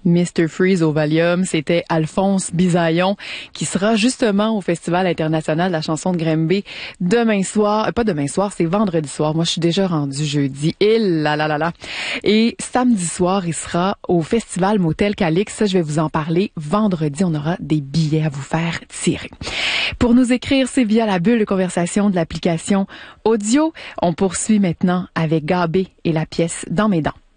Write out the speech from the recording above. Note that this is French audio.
Mr. Freeze au Valium, c'était Alphonse Bisaillon qui sera justement au Festival international de la chanson de Granby demain soir. Pas demain soir, c'est vendredi soir. Moi, je suis déjà rendue jeudi. Et là là là là. Et samedi soir, il sera au Festival Motel Calix. Ça, je vais vous en parler vendredi. On aura des billets à vous faire tirer. Pour nous écrire, c'est via la bulle de conversation de l'application audio. On poursuit maintenant avec Gabé et la pièce Dans mes dents.